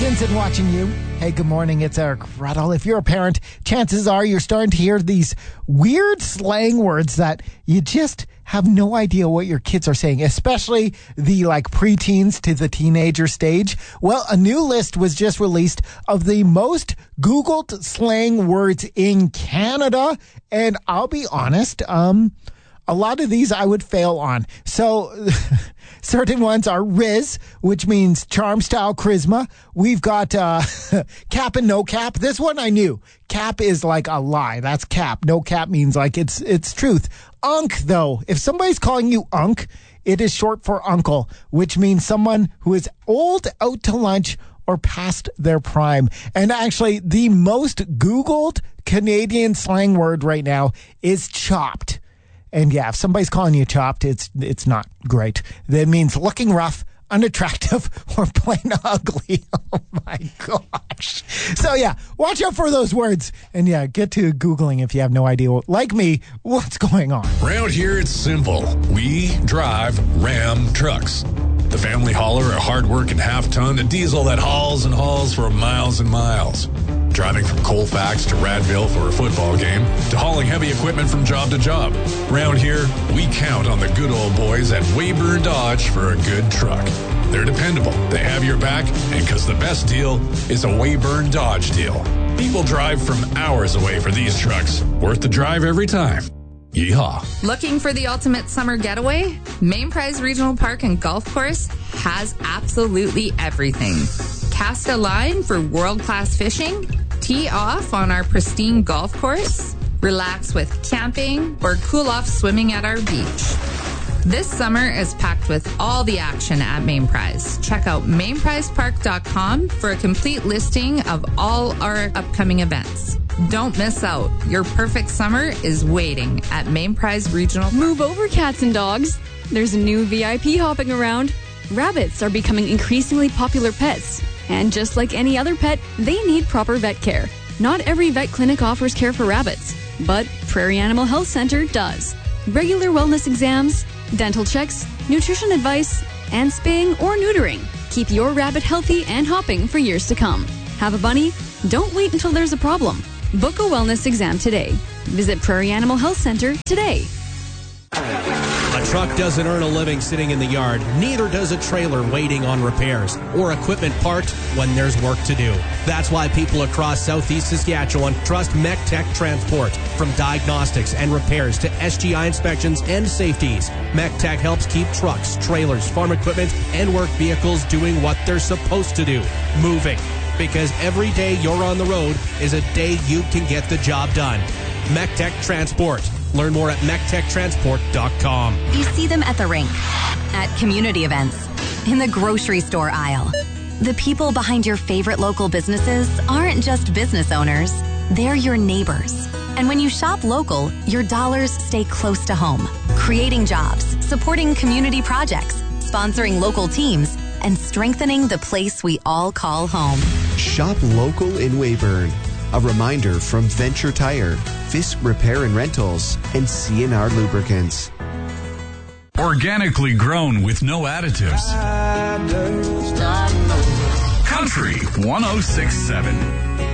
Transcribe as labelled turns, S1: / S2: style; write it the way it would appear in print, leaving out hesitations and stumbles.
S1: Vincent watching you. Hey, good morning. It's Eric Ruddle. If you're a parent, chances are you're starting to hear these weird slang words that you just have no idea what your kids are saying, especially the preteens to the teenager stage. Well, a new list was just released of the most Googled slang words in Canada. And I'll be honest, a lot of these I would fail on. So certain ones are Riz, which means charm, style, charisma. We've got cap and no cap. This one I knew. Cap is like a lie. That's cap. No cap means it's truth. Unk, though. If somebody's calling you unk, it is short for uncle, which means someone who is old, out to lunch, or past their prime. And actually, the most Googled Canadian slang word right now is chopped. And yeah, if somebody's calling you chopped, it's not great. That means looking rough, unattractive, or plain ugly. Oh my gosh. So yeah, watch out for those words. And yeah, get to Googling if you have no idea, like me, what's going on.
S2: Around here, it's simple. We drive Ram trucks. The family hauler, a hard-working half-ton, a diesel that hauls and hauls for miles and miles. Driving from Colfax to Radville for a football game, to hauling heavy equipment from job to job. Around here, we count on the good old boys at Weyburn Dodge for a good truck. They're dependable, they have your back, and because the best deal is a Weyburn Dodge deal. People drive from hours away for these trucks. Worth the drive every time. Yeehaw.
S3: Looking for the ultimate summer getaway? Main Prize Regional Park and Golf Course has absolutely everything. Cast a line for world-class fishing, tee off on our pristine golf course, relax with camping, or cool off swimming at our beach. This summer is packed with all the action at Main Prize. Check out mainprizepark.com for a complete listing of all our upcoming events. Don't miss out. Your perfect summer is waiting at Main Prize Regional Park.
S4: Move over, cats and dogs. There's a new VIP hopping around. Rabbits are becoming increasingly popular pets. And just like any other pet, they need proper vet care. Not every vet clinic offers care for rabbits, but Prairie Animal Health Center does. Regular wellness exams, dental checks, nutrition advice, and spaying or neutering. Keep your rabbit healthy and hopping for years to come. Have a bunny? Don't wait until there's a problem. Book a wellness exam today. Visit Prairie Animal Health Center today.
S5: A truck doesn't earn a living sitting in the yard. Neither does a trailer waiting on repairs or equipment parked when there's work to do. That's why people across southeast Saskatchewan trust MECTEC Transport. From diagnostics and repairs to SGI inspections and safeties, MECTEC helps keep trucks, trailers, farm equipment, and work vehicles doing what they're supposed to do, moving. Because every day you're on the road is a day you can get the job done. MECTEC Transport. Learn more at MECTECtransport.com.
S6: You see them at the rink, at community events, in the grocery store aisle. The people behind your favorite local businesses aren't just business owners, they're your neighbors. And when you shop local, your dollars stay close to home, creating jobs, supporting community projects, sponsoring local teams, and strengthening the place we all call home.
S7: Shop local in Weyburn. A reminder from Venture Tire, Fisk Repair and Rentals, and CNR Lubricants.
S2: Organically grown with no additives. Country 106.7.